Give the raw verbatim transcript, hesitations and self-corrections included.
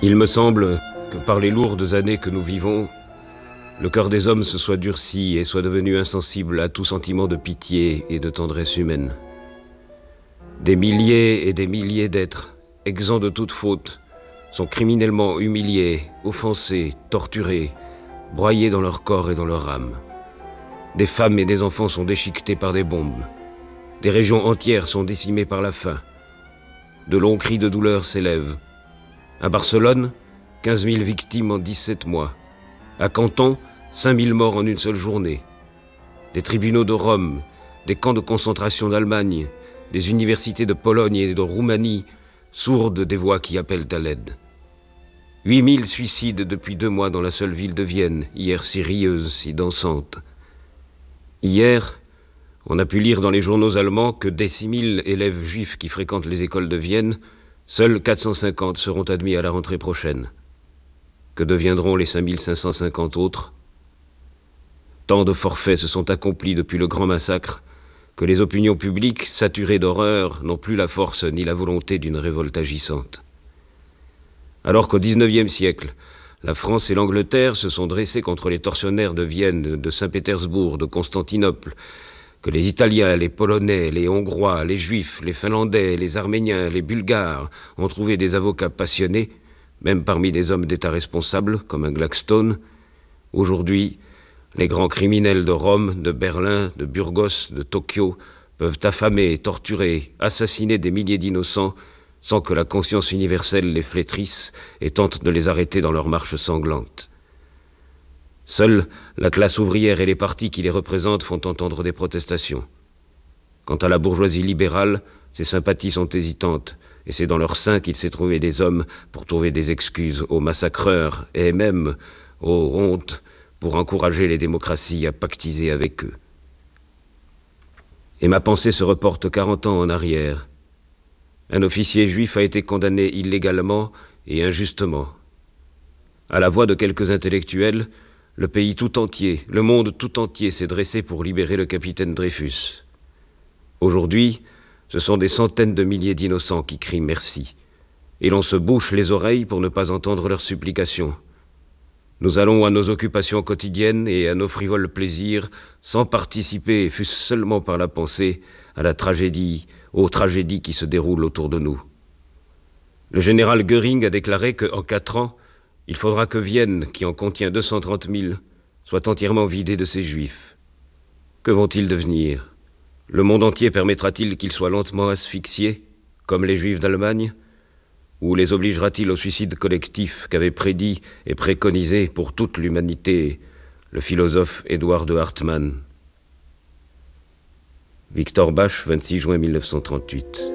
Il me semble que par les lourdes années que nous vivons, le cœur des hommes se soit durci et soit devenu insensible à tout sentiment de pitié et de tendresse humaine. Des milliers et des milliers d'êtres, exempts de toute faute, sont criminellement humiliés, offensés, torturés, broyés dans leur corps et dans leur âme. Des femmes et des enfants sont déchiquetés par des bombes. Des régions entières sont décimées par la faim. De longs cris de douleur s'élèvent. À Barcelone, quinze mille victimes en dix-sept mois. À Canton, cinq mille morts en une seule journée. Des tribunaux de Rome, des camps de concentration d'Allemagne, des universités de Pologne et de Roumanie, sourdes des voix qui appellent à l'aide. huit mille suicides depuis deux mois dans la seule ville de Vienne, hier si rieuse, si dansante. Hier, on a pu lire dans les journaux allemands que des six mille élèves juifs qui fréquentent les écoles de Vienne, seuls quatre cent cinquante seront admis à la rentrée prochaine. Que deviendront les cinq mille cinq cent cinquante autres? Tant de forfaits se sont accomplis depuis le grand massacre que les opinions publiques, saturées d'horreur, n'ont plus la force ni la volonté d'une révolte agissante. Alors qu'au dix-neuvième siècle, la France et l'Angleterre se sont dressées contre les tortionnaires de Vienne, de Saint-Pétersbourg, de Constantinople, que les Italiens, les Polonais, les Hongrois, les Juifs, les Finlandais, les Arméniens, les Bulgares ont trouvé des avocats passionnés, même parmi des hommes d'État responsables, comme un Gladstone, aujourd'hui, les grands criminels de Rome, de Berlin, de Burgos, de Tokyo peuvent affamer, torturer, assassiner des milliers d'innocents sans que la conscience universelle les flétrisse et tente de les arrêter dans leur marche sanglante. Seule la classe ouvrière et les partis qui les représentent font entendre des protestations. Quant à la bourgeoisie libérale, ses sympathies sont hésitantes, et c'est dans leur sein qu'il s'est trouvé des hommes pour trouver des excuses aux massacreurs et même aux hontes pour encourager les démocraties à pactiser avec eux. Et ma pensée se reporte quarante ans en arrière. Un officier juif a été condamné illégalement et injustement. À la voix de quelques intellectuels, le pays tout entier, le monde tout entier s'est dressé pour libérer le capitaine Dreyfus. Aujourd'hui, ce sont des centaines de milliers d'innocents qui crient merci, et l'on se bouche les oreilles pour ne pas entendre leurs supplications. Nous allons à nos occupations quotidiennes et à nos frivoles plaisirs sans participer, fût-ce seulement par la pensée, à la tragédie, aux tragédies qui se déroulent autour de nous. Le général Göring a déclaré qu'en quatre ans, il faudra que Vienne, qui en contient deux cent trente mille, soit entièrement vidée de ses juifs. Que vont-ils devenir? Le monde entier permettra-t-il qu'ils soient lentement asphyxiés, comme les juifs d'Allemagne? Ou les obligera-t-il au suicide collectif qu'avait prédit et préconisé pour toute l'humanité le philosophe Édouard de Hartmann? Victor Bach, vingt-six juin mille neuf cent trente-huit.